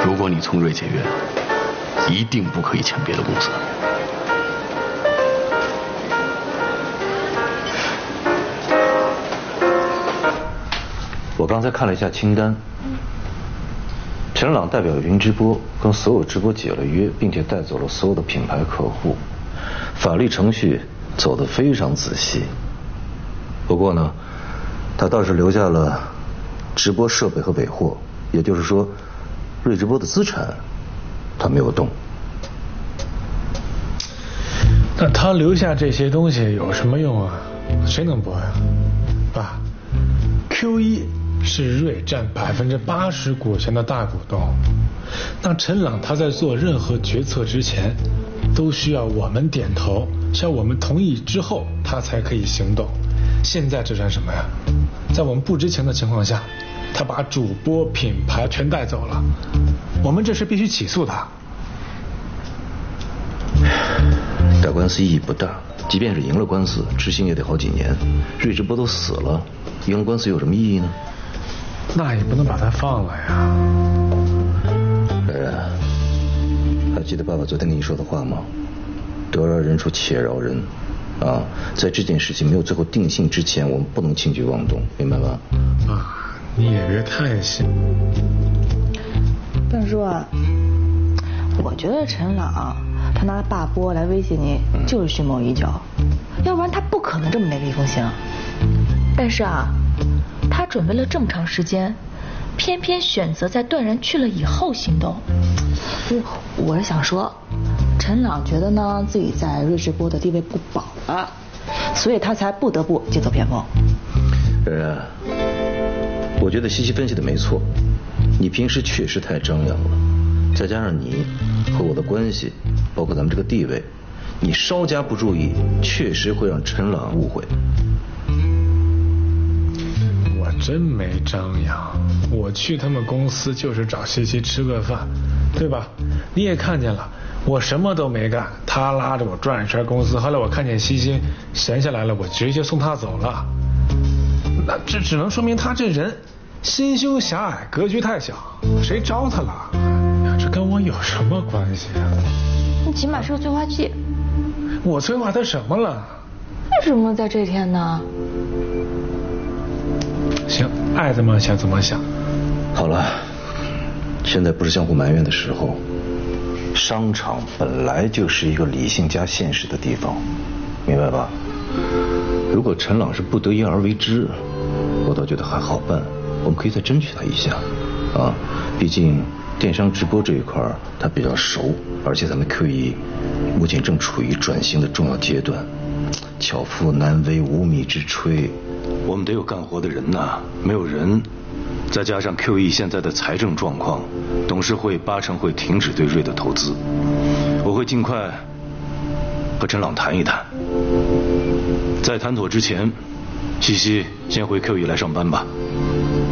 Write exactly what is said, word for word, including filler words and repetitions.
如果你从瑞解约，一定不可以签别的公司。 我刚才看了一下清单，陈朗代表云直播跟所有直播解了约，并且带走了所有的品牌客户，法律程序走得非常仔细。不过呢，他倒是留下了直播设备和尾货，也就是说，瑞直播的资产他没有动。 那他留下这些东西有什么用啊？谁能播呀？爸 ，Q 一是瑞占百分之八十股权的大股东，那陈朗他在做任何决策之前，都需要我们点头，需要我们同意之后，他才可以行动。现在这算什么呀？在我们不知情的情况下，他把主播品牌全带走了，我们这是必须起诉他。 打官司意义不大，即便是赢了官司，执行也得好几年。瑞直播都死了，赢了官司有什么意义呢？ 那也不能把他放了呀。 冉冉，还记得爸爸昨天跟你说的话吗？得饶人处且饶人，啊，在这件事情没有最后定性之前，我们不能轻举妄动，明白吧？ 啊，你也别太信。 但是啊，我觉得陈朗他拿罢播来威胁你，就是蓄谋已久，要不然他不可能这么雷厉风行。 但是啊，他准备了这么长时间，偏偏选择在段然去了以后行动。 不是，我是想说，陈朗觉得呢自己在瑞直播的地位不保了，所以他才不得不剑走偏锋。 冉冉，我觉得西西分析的没错，你平时确实太张扬了，再加上你和我的关系，包括咱们这个地位，你稍加不注意，确实会让陈朗误会。 我真没张扬，我去他们公司就是找西西吃个饭，对吧？你也看见了，我什么都没干，他拉着我转一圈公司，后来我看见西西闲下来了，我直接送他走了。那这只能说明他这人心胸狭隘，格局太小，谁招他了？这跟我有什么关系啊？ 你起码是个催化剂。 我催化他什么了？ 为什么在这天呢？ 行，爱怎么想怎么想。 好了，现在不是相互埋怨的时候。商场本来就是一个理性加现实的地方，明白吧？如果陈朗是不得已而为之，我倒觉得还好办，我们可以再争取他一下啊。毕竟电商直播这一块他比较熟，而且咱们 Q 一目前正处于转型的重要阶段，巧妇难为无米之炊，我们得有干活的人呐，没有人，再加上 Q 一现在的财政状况，董事会八成会停止对瑞的投资。我会尽快和陈朗谈一谈，在谈妥之前，西西先回 Q 一来上班吧。